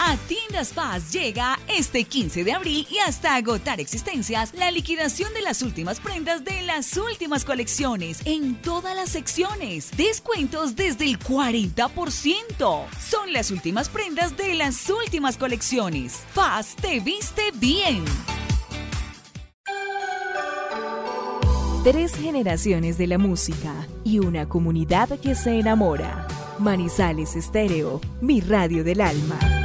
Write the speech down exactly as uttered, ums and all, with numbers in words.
A Tiendas Paz llega este quince de abril y hasta agotar existencias la liquidación de las últimas prendas de las últimas colecciones en todas las secciones. Descuentos desde el cuarenta por ciento. Son las últimas prendas de las últimas colecciones. Paz te viste bien. Tres generaciones de la música y una comunidad que se enamora. Manizales Estéreo, mi radio del alma.